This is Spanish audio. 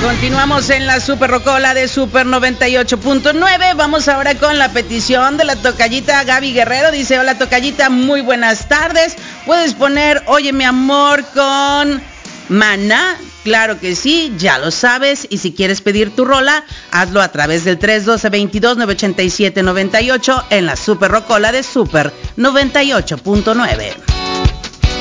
Continuamos en la Super Rocola de Super 98.9. Vamos ahora con la petición de la tocallita Gaby Guerrero. Dice: hola tocallita, muy buenas tardes. ¿Puedes poner Oye mi amor con Maná? Claro que sí, ya lo sabes. Y si quieres pedir tu rola, hazlo a través del 312-22-987-98 en la Super Rocola de Super 98.9.